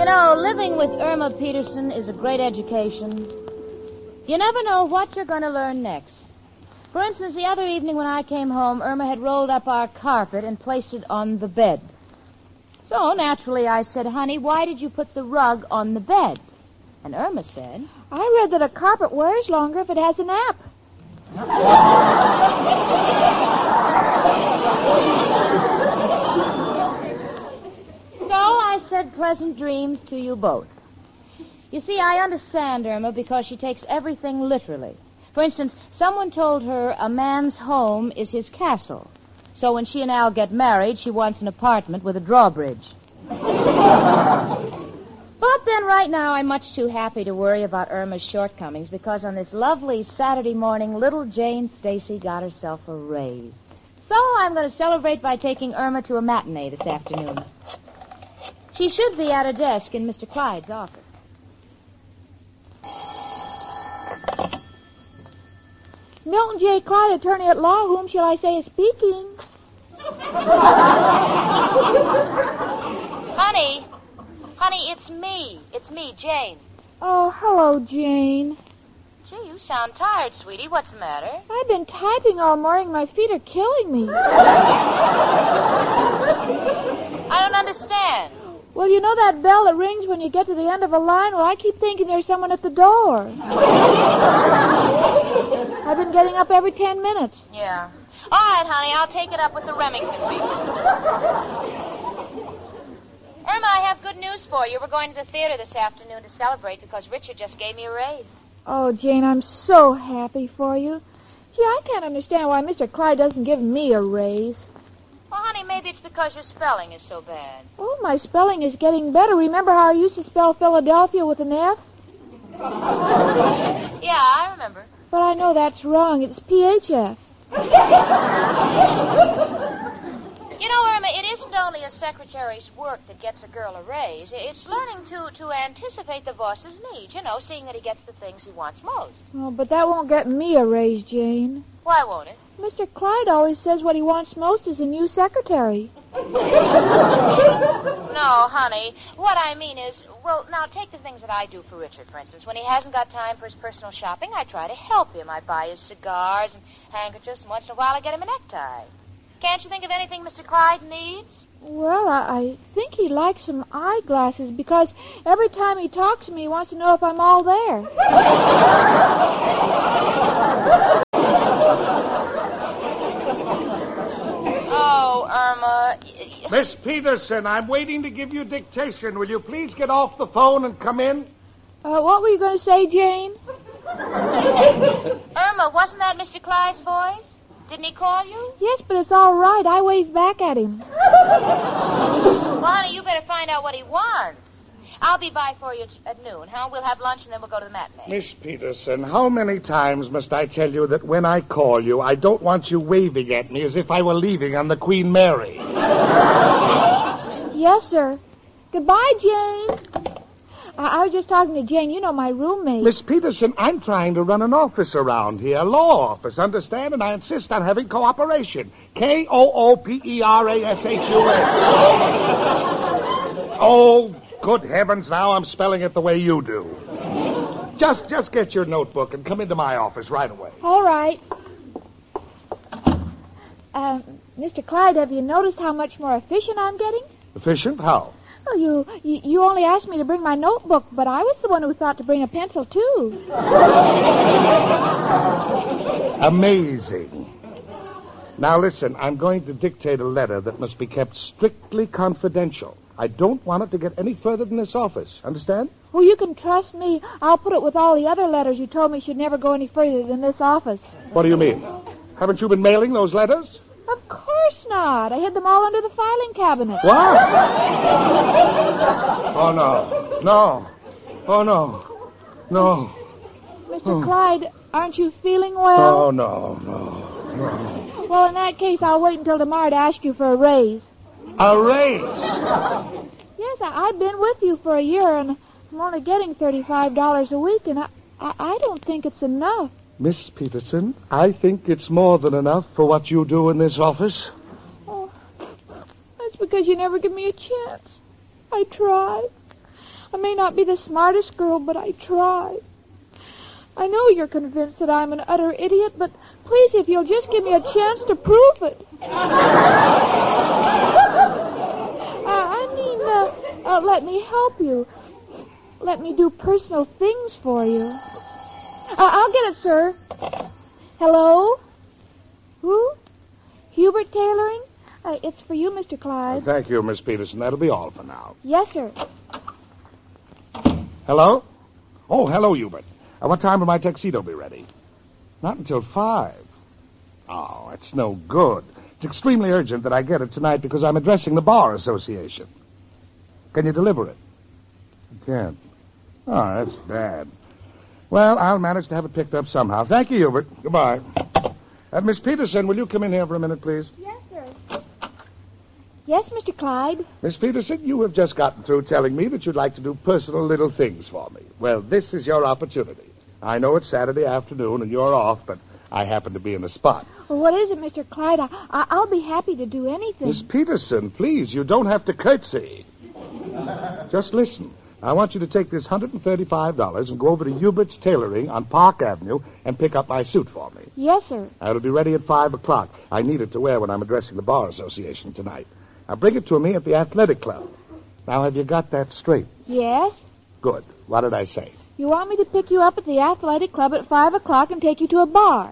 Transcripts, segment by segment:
know, living with Irma Peterson is a great education. You never know what you're going to learn next. For instance, the other evening when I came home, Irma had rolled up our carpet and placed it on the bed. So, naturally, I said, honey, why did you put the rug on the bed? And Irma said, I read that a carpet wears longer if it has a nap. So I said pleasant dreams to you both. You see, I understand Irma because she takes everything literally. For instance, someone told her a man's home is his castle. So when she and Al get married, she wants an apartment with a drawbridge. But then right now I'm much too happy to worry about Irma's shortcomings because on this lovely Saturday morning, little Jane Stacy got herself a raise. So I'm going to celebrate by taking Irma to a matinee this afternoon. She should be at her desk in Mr. Clyde's office. Milton J. Clyde, attorney at law. Whom shall I say is speaking? Honey, it's me. It's me, Jane. Oh, hello, Jane. Gee, you sound tired, sweetie. What's the matter? I've been typing all morning. My feet are killing me. I don't understand. Well, you know that bell that rings when you get to the end of a line? Well, I keep thinking there's someone at the door. I've been getting up every 10 minutes. Yeah. All right, honey, I'll take it up with the Remington people. Irma, I have good news for you. We're going to the theater this afternoon to celebrate because Richard just gave me a raise. Oh, Jane, I'm so happy for you. Gee, I can't understand why Mr. Clyde doesn't give me a raise. Well, honey, maybe it's because your spelling is so bad. Oh, my spelling is getting better. Remember how I used to spell Philadelphia with an F? Yeah, I remember. But I know that's wrong. It's PHF. You know, Irma, it isn't only a secretary's work that gets a girl a raise. It's learning to anticipate the boss's needs, you know, seeing that he gets the things he wants most. Oh, but that won't get me a raise, Jane. Why won't it? Mr. Clyde always says what he wants most is a new secretary. No, honey. What I mean is, well, now take the things that I do for Richard, for instance. When he hasn't got time for his personal shopping, I try to help him. I buy his cigars and handkerchiefs, and once in a while I get him a necktie. Can't you think of anything Mr. Clyde needs? Well, I think he'd like some eyeglasses because every time he talks to me, he wants to know if I'm all there. Oh, Irma. Miss Peterson, I'm waiting to give you dictation. Will you please get off the phone and come in? What were you going to say, Jane? Irma, wasn't that Mr. Clyde's voice? Didn't he call you? Yes, but it's all right. I waved back at him. Well, honey, you better find out what he wants. I'll be by for you at noon, huh? We'll have lunch and then we'll go to the matinee. Miss Peterson, how many times must I tell you that when I call you, I don't want you waving at me as if I were leaving on the Queen Mary? Yes, sir. Goodbye, Jane. I was just talking to Jane. You know, my roommate. Miss Peterson, I'm trying to run an office around here, a law office, understand? And I insist on having cooperation. Kooperation. Oh, good heavens, now I'm spelling it the way you do. Just get your notebook and come into my office right away. All right. Mr. Clyde, have you noticed how much more efficient I'm getting? Efficient? How? Well, you only asked me to bring my notebook, but I was the one who thought to bring a pencil, too. Amazing. Now, listen, I'm going to dictate a letter that must be kept strictly confidential. I don't want it to get any further than this office. Understand? Well, you can trust me. I'll put it with all the other letters you told me should never go any further than this office. What do you mean? Haven't you been mailing those letters? Of course not. I hid them all under the filing cabinet. What? Oh, no. No. Oh, no. No. Mr. Clyde, aren't you feeling well? Oh, no. Well, in that case, I'll wait until tomorrow to ask you for a raise. A raise? Yes, I've been with you for a year, and I'm only getting $35 a week, and I don't think it's enough. Miss Peterson, I think it's more than enough for what you do in this office. Oh, that's because you never give me a chance. I try. I may not be the smartest girl, but I try. I know you're convinced that I'm an utter idiot, but please, if you'll just give me a chance to prove it. Let me help you. Let me do personal things for you. I'll get it, sir. Hello? Who? Hubert Tailoring? It's for you, Mr. Clyde. Thank you, Miss Peterson. That'll be all for now. Yes, sir. Hello? Oh, hello, Hubert. What time will my tuxedo be ready? Not until 5. Oh, it's no good. It's extremely urgent that I get it tonight because I'm addressing the Bar Association. Can you deliver it? You can't. Oh, that's bad. Well, I'll manage to have it picked up somehow. Thank you, Hubert. Goodbye. Miss Peterson, will you come in here for a minute, please? Yes, sir. Yes, Mr. Clyde? Miss Peterson, you have just gotten through telling me that you'd like to do personal little things for me. Well, this is your opportunity. I know it's Saturday afternoon and you're off, but I happen to be in the spot. Well, what is it, Mr. Clyde? I'll be happy to do anything. Miss Peterson, please, you don't have to curtsy. Just listen. I want you to take this $135 and go over to Hubert's Tailoring on Park Avenue and pick up my suit for me. Yes, sir. It'll be ready at 5 o'clock. I need it to wear when I'm addressing the Bar Association tonight. Now, bring it to me at the Athletic Club. Now, have you got that straight? Yes? Good. What did I say? You want me to pick you up at the Athletic Club at 5 o'clock and take you to a bar?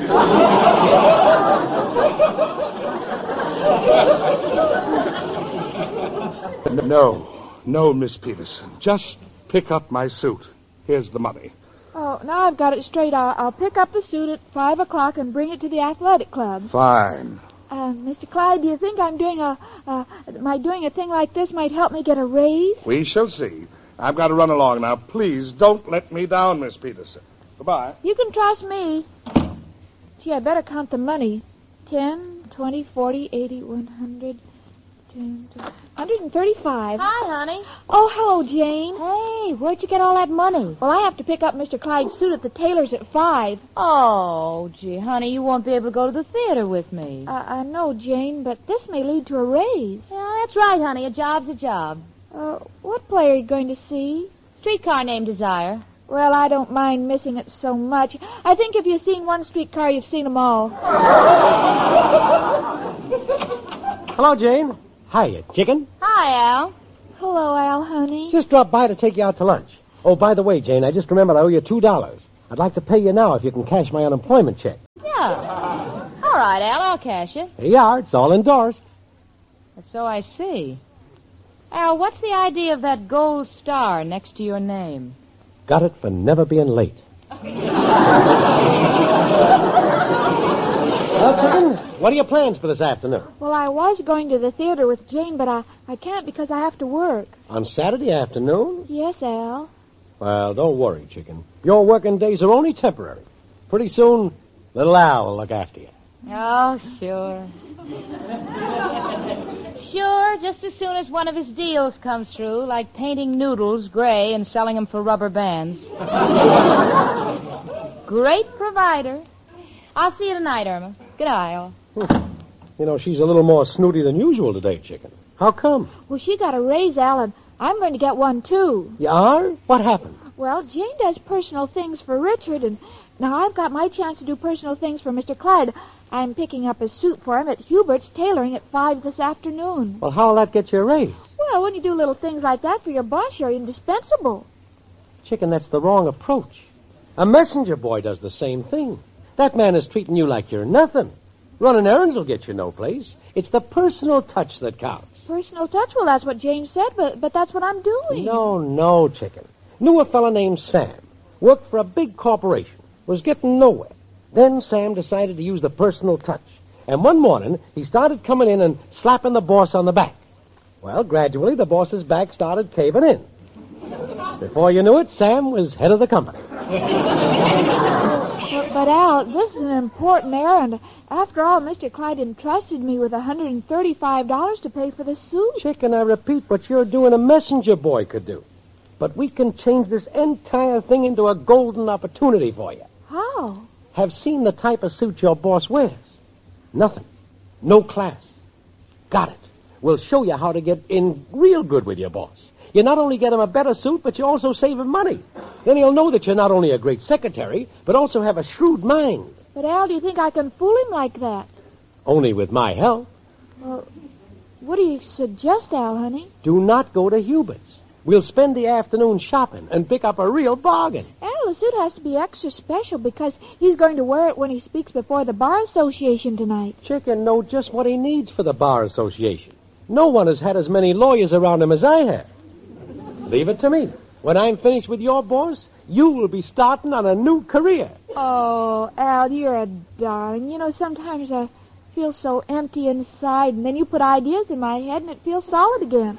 No, Miss Peterson. Just pick up my suit. Here's the money. Oh, now I've got it straight. I'll pick up the suit at 5 o'clock and bring it to the Athletic Club. Fine. Mr. Clyde, do you think my doing a thing like this might help me get a raise? We shall see. I've got to run along now. Please don't let me down, Miss Peterson. Goodbye. You can trust me. Gee, I better count the money. 10, 20, 40, 80, 100, 10, 135. Hi, honey. Oh, hello, Jane. Hey, where'd you get all that money? Well, I have to pick up Mr. Clyde's suit at the tailor's at 5. Oh, gee, honey, you won't be able to go to the theater with me. I know, Jane, but this may lead to a raise. Yeah, that's right, honey. A job's a job. What play are you going to see? Streetcar named Desire. Well, I don't mind missing it so much. I think if you've seen one streetcar, you've seen them all. Hello, Jane. Hiya, chicken. Hi, Al. Hello, Al, honey. Just dropped by to take you out to lunch. Oh, by the way, Jane, I just remembered I owe you $2. I'd like to pay you now if you can cash my unemployment check. Yeah. All right, Al, I'll cash it. Here you are. It's all endorsed. So I see. Al, what's the idea of that gold star next to your name? Got it for never being late. Well, chicken, what are your plans for this afternoon? Well, I was going to the theater with Jane, but I can't because I have to work. On Saturday afternoon? Yes, Al. Well, don't worry, chicken. Your working days are only temporary. Pretty soon, little Al will look after you. Oh, sure. Sure, just as soon as one of his deals comes through, like painting noodles gray and selling them for rubber bands. Great provider. I'll see you tonight, Irma. Good night, Al. You know, she's a little more snooty than usual today, chicken. How come? Well, she got a raise, Al, and I'm going to get one, too. You are? What happened? Well, Jane does personal things for Richard, and now I've got my chance to do personal things for Mr. Clyde. I'm picking up a suit for him at Hubert's Tailoring at 5 this afternoon. Well, how'll that get you a raise? Well, when you do little things like that for your boss, you're indispensable. Chicken, that's the wrong approach. A messenger boy does the same thing. That man is treating you like you're nothing. Running errands will get you no place. It's the personal touch that counts. Personal touch? Well, that's what Jane said, but that's what I'm doing. No, chicken. Knew a fella named Sam. Worked for a big corporation. Was getting nowhere. Then Sam decided to use the personal touch. And one morning, he started coming in and slapping the boss on the back. Well, gradually, the boss's back started caving in. Before you knew it, Sam was head of the company. But Al, this is an important errand. After all, Mr. Clyde entrusted me with $135 to pay for the suit. Chicken, I repeat, what you're doing a messenger boy could do. But we can change this entire thing into a golden opportunity for you. How? Have seen the type of suit your boss wears. Nothing. No class. Got it. We'll show you how to get in real good with your boss. You not only get him a better suit, but you also save him money. Then he'll know that you're not only a great secretary, but also have a shrewd mind. But, Al, do you think I can fool him like that? Only with my help. Well, what do you suggest, Al, honey? Do not go to Hubert's. We'll spend the afternoon shopping and pick up a real bargain. Al, the suit has to be extra special because he's going to wear it when he speaks before the Bar Association tonight. Chicken know just what he needs for the Bar Association. No one has had as many lawyers around him as I have. Leave it to me. When I'm finished with your boss, you will be starting on a new career. Oh, Al, you're a darling. You know, sometimes I feel so empty inside, and then you put ideas in my head, and it feels solid again.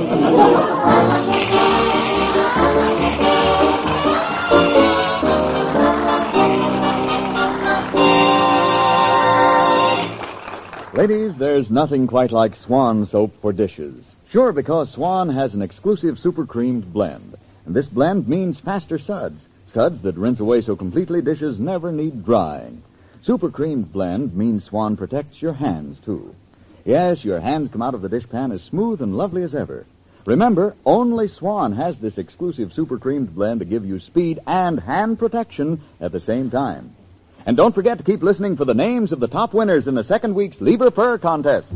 Ladies, there's nothing quite like Swan soap for dishes. Sure, because Swan has an exclusive super creamed blend. And this blend means faster suds. Suds that rinse away so completely dishes never need drying. Super creamed blend means Swan protects your hands, too. Yes, your hands come out of the dishpan as smooth and lovely as ever. Remember, only Swan has this exclusive super creamed blend to give you speed and hand protection at the same time. And don't forget to keep listening for the names of the top winners in the second week's Lieber Fur contest.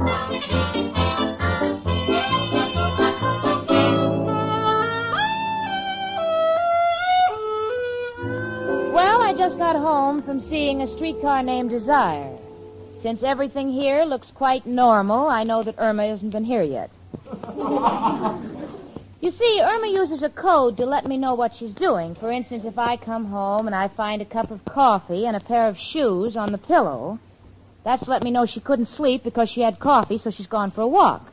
Well, I just got home from seeing a streetcar named Desire. Since everything here looks quite normal, I know that Irma hasn't been here yet. You see, Irma uses a code to let me know what she's doing. For instance, if I come home and I find a cup of coffee and a pair of shoes on the pillow, that's to let me know she couldn't sleep because she had coffee, so she's gone for a walk.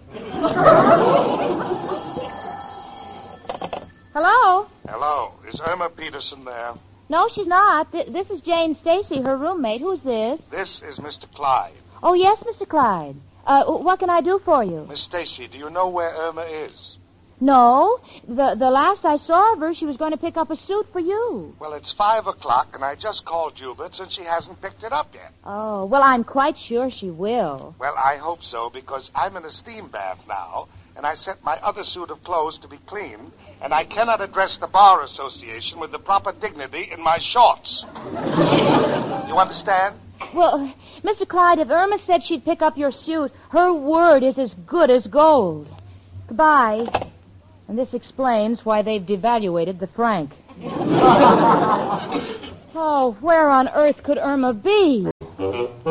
Hello? Hello. Is Irma Peterson there? No, she's not. This is Jane Stacy, her roommate. Who's this? This is Mr. Clyde. Oh, yes, Mr. Clyde. What can I do for you? Miss Stacy, do you know where Irma is? No. The last I saw of her, she was going to pick up a suit for you. Well, it's 5 o'clock, and I just called Hubert's, and she hasn't picked it up yet. Oh, well, I'm quite sure she will. Well, I hope so, because I'm in a steam bath now, and I sent my other suit of clothes to be cleaned, and I cannot address the Bar Association with the proper dignity in my shorts. You understand? Well, Mr. Clyde, if Irma said she'd pick up your suit, her word is as good as gold. Goodbye. And this explains why they've devaluated the franc. Oh, where on earth could Irma be?